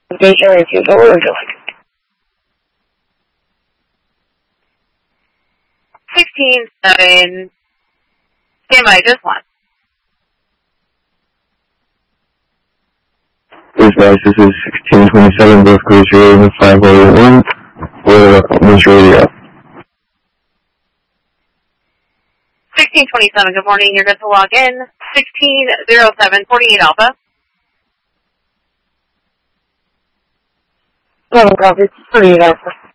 Station receiver, what would you like? 16-7. Stand by, just one. This is 1627, both cruise radio 501, or Miss Radio. 1627, good morning, you're good to log in. 1607, 48 Alpha. 7 copy, 48 Alpha.